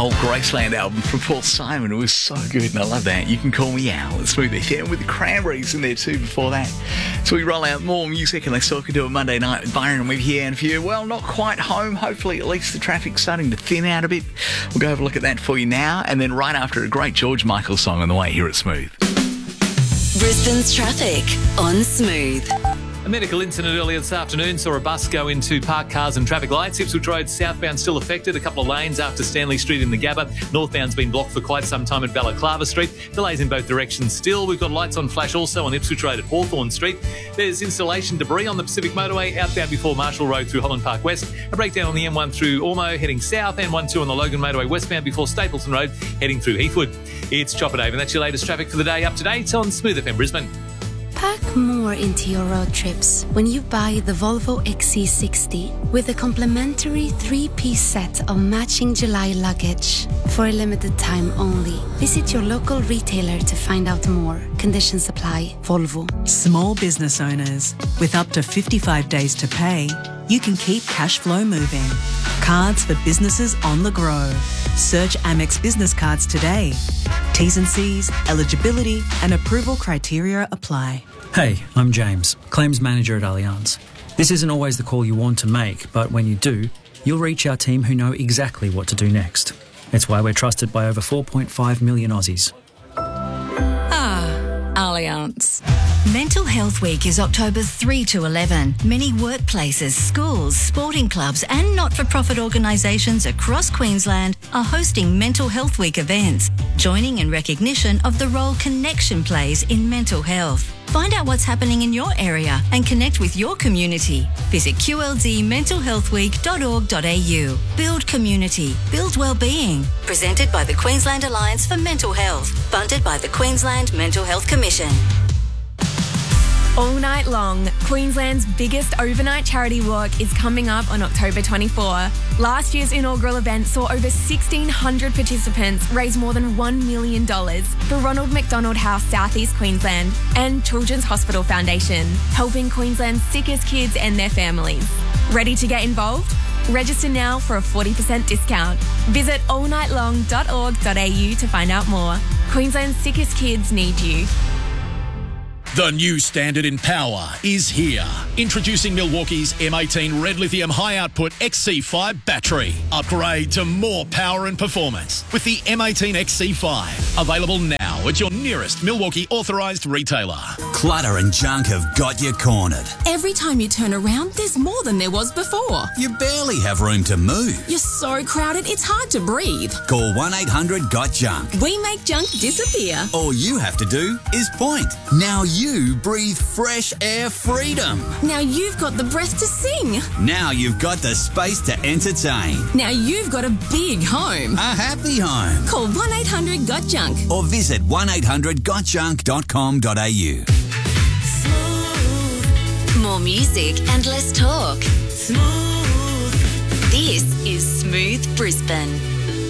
whole Graceland album from Paul Simon. It was so good, and I love that. You Can Call Me Out. It's Smooth FM with the Cranberries in there too before that. So we roll out more music, and let's talk into a Monday night with Byron with you. And if you're, well, not quite home, hopefully at least the traffic's starting to thin out a bit. We'll go have a look at that for you now, and then right after a great George Michael song on the way here at Smooth. Brisbane's traffic on Smooth. A medical incident earlier this afternoon saw a bus go into parked cars and traffic lights. Ipswich Road southbound still affected. A couple of lanes after Stanley Street in the Gabba. Northbound's been blocked for quite some time at Balaclava Street. Delays in both directions still. We've got lights on flash also on Ipswich Road at Hawthorn Street. There's installation debris on the Pacific Motorway outbound before Marshall Road through Holland Park West. A breakdown on the M1 through Ormo heading south. M12 on the Logan Motorway westbound before Stapleton Road heading through Heathwood. It's Chopper Dave, and that's your latest traffic for the day. Up to date on Smooth FM Brisbane. Pack more into your road trips when you buy the Volvo XC60 with a complimentary 3-piece set of matching July luggage. For a limited time only. Visit your local retailer to find out more. Conditions apply. Volvo. Small business owners, with up to 55 days to pay, you can keep cash flow moving. Cards for businesses on the go. Search Amex Business Cards today. T's and C's, eligibility and approval criteria apply. Hey, I'm James, Claims Manager at Allianz. This isn't always the call you want to make, but when you do, you'll reach our team who know exactly what to do next. It's why we're trusted by over 4.5 million Aussies. Allianz. Mental Health Week is October 3 to 11. Many workplaces, schools, sporting clubs and not-for-profit organisations across Queensland are hosting Mental Health Week events, joining in recognition of the role connection plays in mental health. Find out what's happening in your area and connect with your community. Visit qldmentalhealthweek.org.au. Build community. Build wellbeing. Presented by the Queensland Alliance for Mental Health. Funded by the Queensland Mental Health Commission. All night long, Queensland's biggest overnight charity walk is coming up on October 24. Last year's inaugural event saw over 1,600 participants raise more than $1 million for Ronald McDonald House, South East Queensland and Children's Hospital Foundation, helping Queensland's sickest kids and their families. Ready to get involved? Register now for a 40% discount. Visit allnightlong.org.au to find out more. Queensland's sickest kids need you. The new standard in power is here. Introducing Milwaukee's M18 Red Lithium High Output XC5 battery. Upgrade to more power and performance with the M18 XC5. Available now at your nearest Milwaukee authorised retailer. Clutter and junk have got you cornered. Every time you turn around, there's more than there was before. You barely have room to move. You're so crowded, it's hard to breathe. Call 1-800-GOT-JUNK. We make junk disappear. All you have to do is point. Now you breathe fresh air freedom. Now you've got the breath to sing. Now you've got the space to entertain. Now you've got a big home. A happy home. Call 1-800-GOT-JUNK. Or visit 1-800-GOTJUNK.com.au. More music and less talk. Smooth. This is Smooth Brisbane.